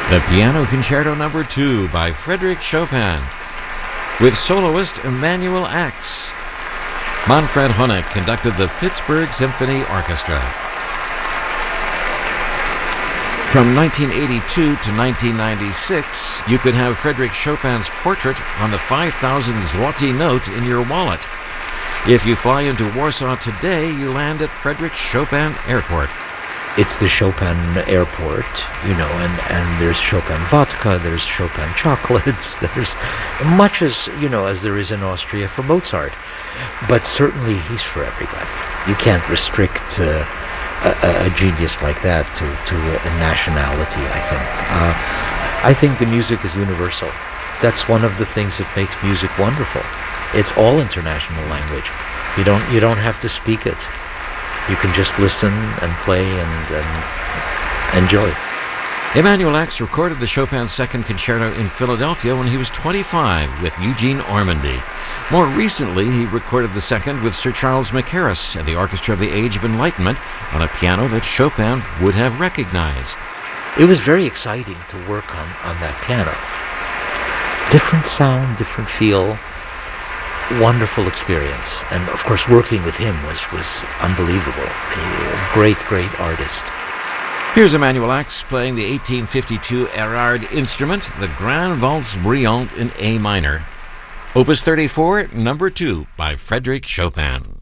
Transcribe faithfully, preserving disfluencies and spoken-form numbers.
The Piano Concerto Number two by Frédéric Chopin, with soloist Emanuel Ax. Manfred Honeck conducted the Pittsburgh Symphony Orchestra. From nineteen eighty-two to nineteen ninety-six, you could have Frédéric Chopin's portrait on the five thousand zloty note in your wallet. If you fly into Warsaw today, you land at Frédéric Chopin Airport. It's the Chopin airport, you know, and, and there's Chopin vodka, there's Chopin chocolates, there's much as, you know, as there is in Austria for Mozart. But certainly he's for everybody. You can't restrict uh, a, a genius like that to, to a nationality, I think. Uh, I think the music is universal. That's one of the things that makes music wonderful. It's all international language. You don't, you don't have to speak it. You can just listen and play and, and enjoy. Emanuel Ax recorded the Chopin Second Concerto in Philadelphia when he was twenty-five with Eugene Ormandy. More recently, he recorded the second with Sir Charles Mackerras and the Orchestra of the Age of Enlightenment on a piano that Chopin would have recognized. It was very exciting to work on, on that piano. Different sound, different feel. Wonderful experience, and of course working with him was, was unbelievable. A great, great artist. Here's Emanuel Ax playing the eighteen fifty-two Erard instrument, the Grand Valse Brillante in A minor. Opus thirty-four, number two by Frédéric Chopin.